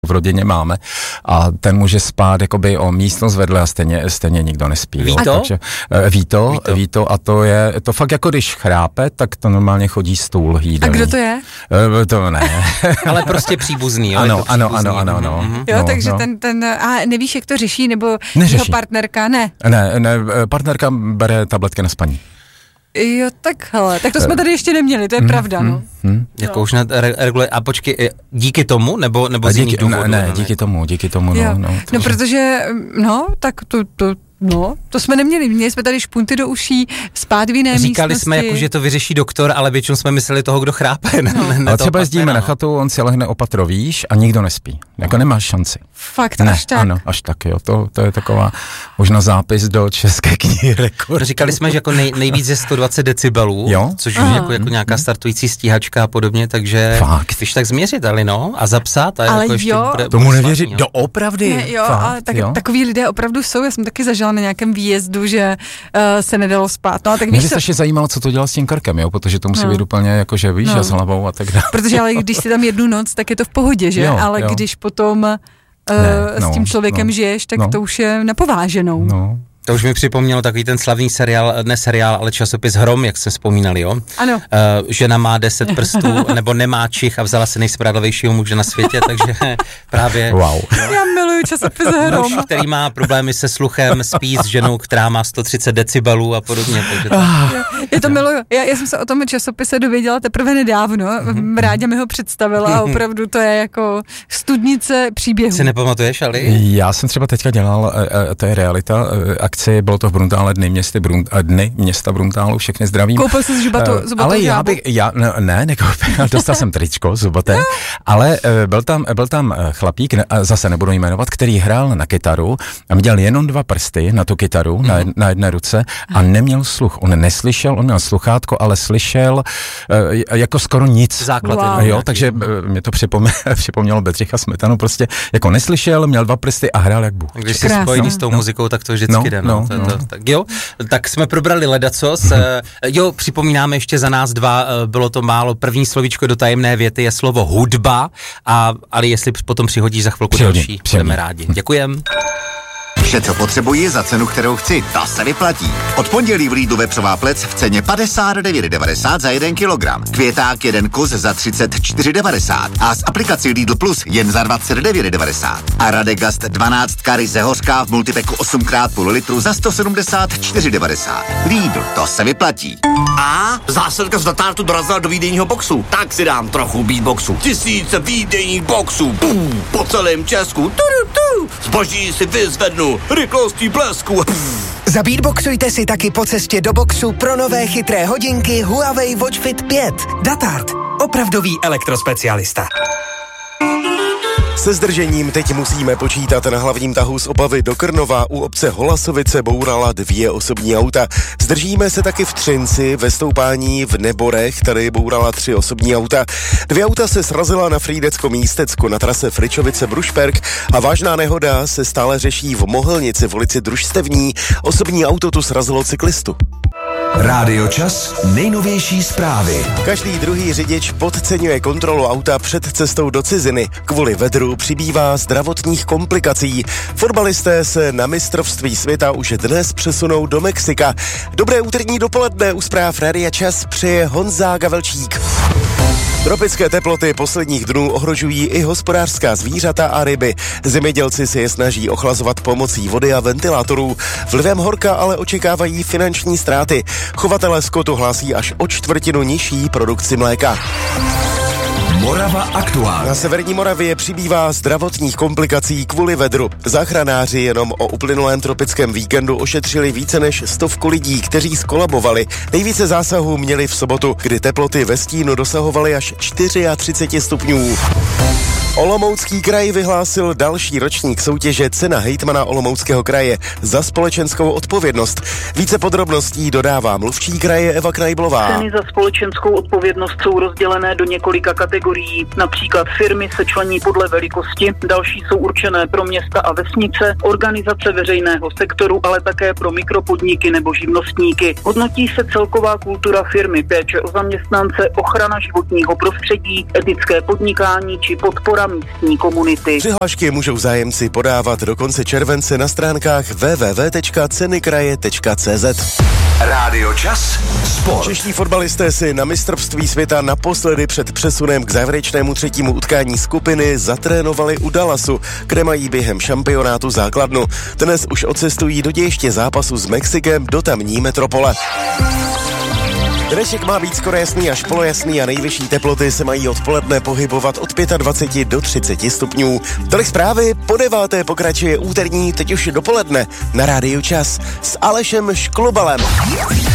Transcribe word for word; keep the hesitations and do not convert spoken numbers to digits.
v rodině máme a ten může spát jakoby o místnost vedle a stejně, stejně nikdo nespí. Ví to? Takže, ví to? Ví to, ví to a to je, to fakt jako když chrápe, tak to normálně chodí stůl jídelní. A kdo to je? To ne. Ale prostě příbuzný, jo? Ano, ano, ano, ano, ano. Mm-hmm. Jo, no, takže no. ten, ten, a nevíš, jak to řeší, nebo Neřeší. jeho partnerka, ne? Ne, ne, partnerka bere tabletky na spaní. Jo, tak hele, tak to jsme tady ještě neměli, to je hmm, pravda, hmm, no. Hmm. Jako no. už na re- reguluje, a počkej, díky tomu, nebo, nebo z jiných důvodů? Ne, ne, díky tomu, díky tomu, no. Jo. No, no, protože, no, tak to, to, no, to jsme neměli, měli jsme tady špunty do uší, spát v jiné Říkali místnosti. jsme, jako, že to vyřeší doktor, ale většinou jsme mysleli toho, kdo chrápe. Ne, no. ne, ne ale třeba partnera, jezdíme no. na chatu, on si lehne opatro, víš, a nikdo nespí. Jako nemáš šanci. Fakt, ne, až tak? Ano, až tak, jo. To, to je taková možná zápis do české knihy rekordů. Říkali jsme, že jako nej, nejvíc je sto dvacet decibelů, jo? což je jako, jako nějaká startující stíhačka a podobně, takže fakt. Víš tak změřit, ale no, a zapsat. A ale jako ještě jo. bude, tomu bude nevěřit, slavný, doopravdy. Ne, jo, fakt, ale tak, jo? takový lidé opravdu jsou, já jsem taky zažila na nějakém výjezdu, že uh, se nedalo spát. No, tak Mě by víš, se ještě zajímalo, co to dělá s tím krkem, jo, protože to musí no. být úplně jako, že víš, no. a s hlavou a tak dále. Protože ale když jsi tam jednu noc, tak je to v pohodě, že? Jo, ale jo. když potom uh, ne, no, s tím člověkem no, žiješ, tak no. to už je napováženou. No. To už mi připomnělo takový ten slavný seriál, ne seriál, ale časopis Hrom, jak jsme vzpomínali, jo? Ano. Uh, žena má deset prstů, nebo nemá čich a vzala se nejspravedlivějšího muže na světě, takže právě... Wow. Já miluju časopis Hrom. Muž, který má problémy se sluchem, spí s ženou, která má sto třicet decibelů a podobně. Takže to... Já to miluju. Já, já jsem se o tom časopise dověděla teprve nedávno. Mm-hmm. Ráďa mi ho představila a opravdu to je jako studnice příběhů. Si nepamatuješ, ale? Já jsem třeba teďka dělal, to je realita, akci, bylo to v Bruntále, dny, městy Brunt, dny města Bruntálu, všechny zdravím. Koupil jsi zubatou, zubatou ale já žábu? bych, já, ne, ne nekoupil, dostal jsem tričko zubaté, ale byl tam, byl tam chlapík, zase nebudu jmenovat, který hrál na kytaru a měl jenom dva prsty na tu kytaru, mm. na, jed, na jedné ruce a neměl sluch. On neslyšel, on měl sluchátko, ale slyšel jako skoro nic. Základ. Wow. Jo, takže mě to připomnělo, připomnělo Bedřicha Smetanu, prostě jako neslyšel, měl dva prsty a hrál jak Bůh. Když jsi spojený s tou muzikou, tak to vždycky no, jde. No, to, no. to, tak jo, tak jsme probrali ledacos. Jo, připomínáme ještě za nás dva, bylo to málo. První slovíčko do tajemné věty je slovo hudba, a, ale jestli potom přihodíš za chvilku Přihodí, další, přihodí. budeme rádi. Děkujem. Vše, co potřebuji za cenu, kterou chci, to se vyplatí. Od pondělí v Lidlu vepřová plec v ceně padesát devět devadesát za jeden kilogram. Květák jeden kus za třicet čtyři devadesát a z aplikací Lidl Plus jen za dvacet devět devadesát. A Radegast dvanáct ryze hořká v multipeku osm krát půl litru za sto sedmdesát čtyři devadesát. Lidl, to se vyplatí. A zásilka z Datartu dorazila do výdejního boxu. Tak si dám trochu beatboxu. Tisíce výdejních boxů. Pum, po celém Česku. Tudu, tu. Zboží si vyzvednu. Rychlostí blesku. Zabeatboxujte si taky po cestě do boxu pro nové chytré hodinky Huawei Watch Fit pět. Datart. Opravdový elektrospecialista. Se zdržením teď musíme počítat. Na hlavním tahu z Opavy do Krnova u obce Holasovice bourala dvě osobní auta. Zdržíme se taky v Třinci, ve Stoupání v Neborech, tady bourala tři osobní auta. Dvě auta se srazila na Frýdecko-Místecku na trase Fričovice-Brušperk a vážná nehoda se stále řeší v Mohelnici v ulici Družstevní. Osobní auto tu srazilo cyklistu. Rádio Čas, nejnovější zprávy. Každý druhý řidič podceňuje kontrolu auta před cestou do ciziny. Kvůli vedru přibývá zdravotních komplikací. Fotbalisté se na mistrovství světa už dnes přesunou do Mexika. Dobré úterní dopoledne u zpráv Rádia Čas přeje Honza Gavelčík. Tropické teploty posledních dnů ohrožují i hospodářská zvířata a ryby. Zemědělci si je snaží ochlazovat pomocí vody a ventilátorů. Vlivem horka ale očekávají finanční ztráty. Chovatelé skotu hlásí až o čtvrtinu nižší produkci mléka. Morava aktuálně. Na severní Moravě přibývá zdravotních komplikací kvůli vedru. Záchranáři jenom o uplynulém tropickém víkendu ošetřili více než stovku lidí, kteří skolabovali. Nejvíce zásahů měli v sobotu, kdy teploty ve stínu dosahovaly až třicet čtyři stupňů. Olomoucký kraj vyhlásil další ročník soutěže Cena hejtmana Olomouckého kraje za společenskou odpovědnost. Více podrobností dodává mluvčí kraje Eva Knajblová. Ceny za společenskou odpovědnost jsou rozdělené do několika kategorií. Například firmy se člení podle velikosti, další jsou určené pro města a vesnice, organizace veřejného sektoru, ale také pro mikropodniky nebo živnostníky. Hodnotí se celková kultura firmy, péče o zaměstnance, ochrana životního prostředí, etické podnikání či podpora podpora místní komunity. Přihlášky můžou zájemci podávat do konce července na stránkách w w w tečka ceny kraje tečka c z. Rádio Čas sport. Čeští fotbalisté si na mistrovství světa naposledy před přesunem k závěrečnému třetímu utkání skupiny zatrénovali u Dallasu, kde mají během šampionátu základnu. Dnes už odcestují do dějiště zápasu s Mexikem do tamní metropole. Dnešek má být skoro jasný až polojasný a nejvyšší teploty se mají odpoledne pohybovat od dvacet pět do třiceti stupňů. Tolik zprávy, po deváté pokračuje úterní, teď už dopoledne na Rádiu Čas s Alešem Šklubalem.